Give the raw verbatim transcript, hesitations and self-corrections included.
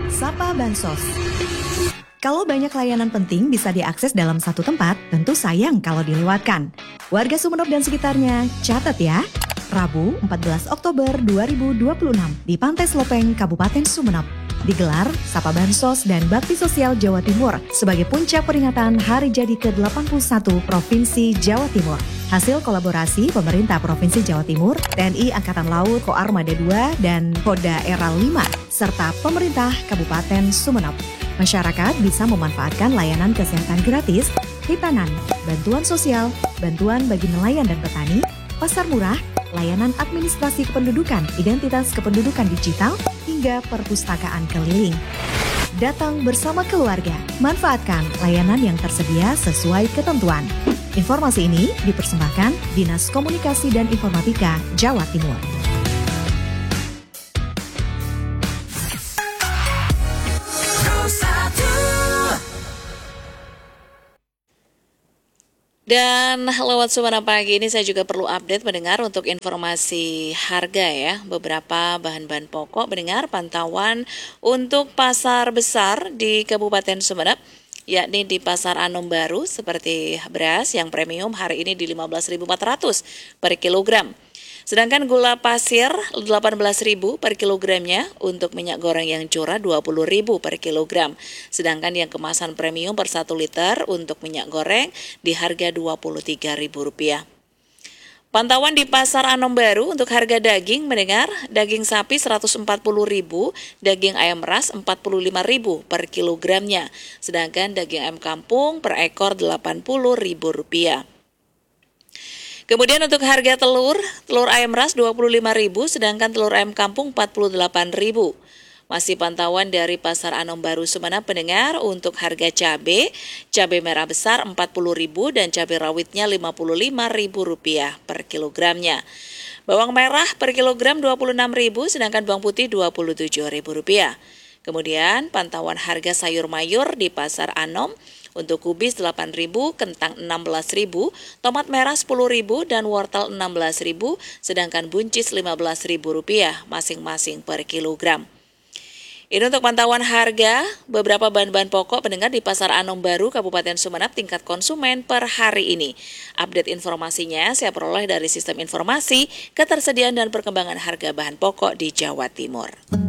Sapa Bansos. Kalau banyak layanan penting bisa diakses dalam satu tempat, tentu sayang kalau dilewatkan. Warga Sumeneb dan sekitarnya, catat ya. Rabu, empat belas Oktober dua ribu dua puluh enam di Pantai Selopeng, Kabupaten Sumeneb. Digelar Sapa Bansos dan Bakti Sosial Jawa Timur sebagai puncak peringatan Hari Jadi ke delapan puluh satu Provinsi Jawa Timur. Hasil kolaborasi pemerintah Provinsi Jawa Timur, T N I Angkatan Laut Koarmada dua dan Koda Eral lima, serta pemerintah Kabupaten Sumeneb. Masyarakat bisa memanfaatkan layanan kesehatan gratis, hitanan, bantuan sosial, bantuan bagi nelayan dan petani, pasar murah, layanan administrasi kependudukan, identitas kependudukan digital, hingga perpustakaan keliling. Datang bersama keluarga, manfaatkan layanan yang tersedia sesuai ketentuan. Informasi ini dipersembahkan Dinas Komunikasi dan Informatika Jawa Timur. Dan lewat Sumeneb Pagi ini saya juga perlu update mendengar untuk informasi harga ya. Beberapa bahan-bahan pokok mendengar pantauan untuk pasar besar di Kabupaten Sumeneb, yakni di Pasar Anom Baru seperti beras yang premium hari ini di lima belas ribu empat ratus per kilogram. Sedangkan gula pasir delapan belas ribu per kilogramnya, untuk minyak goreng yang curah dua puluh ribu per kilogram. Sedangkan yang kemasan premium per satu liter untuk minyak goreng di harga dua puluh tiga ribu rupiah. Pantauan di Pasar Anom Baru untuk harga daging mendengar daging sapi seratus empat puluh ribu, daging ayam ras empat puluh lima ribu per kilogramnya. Sedangkan daging ayam kampung per ekor delapan puluh ribu rupiah. Kemudian untuk harga telur, telur ayam ras dua puluh lima ribu, sedangkan telur ayam kampung empat puluh delapan ribu. Masih pantauan dari Pasar Anom Baru Sumeneb pendengar untuk harga cabai, cabai merah besar empat puluh ribu dan cabai rawitnya lima puluh lima ribu rupiah per kilogramnya. Bawang merah per kilogram dua puluh enam ribu, sedangkan bawang putih dua puluh tujuh ribu rupiah. Kemudian pantauan harga sayur mayur di Pasar Anom. Untuk kubis delapan ribu, kentang enam belas ribu, tomat merah sepuluh ribu dan wortel enam belas ribu, sedangkan buncis lima belas ribu rupiah masing-masing per kilogram. Ini untuk pantauan harga beberapa bahan-bahan pokok pendengar di Pasar Anom Baru Kabupaten Sumeneb tingkat konsumen per hari ini. Update informasinya saya peroleh dari Sistem Informasi Ketersediaan dan Perkembangan Harga Bahan Pokok di Jawa Timur.